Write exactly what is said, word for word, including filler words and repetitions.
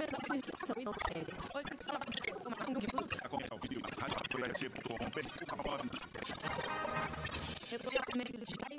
da administração e não séria. A comentar o vídeo, rádio, apoio,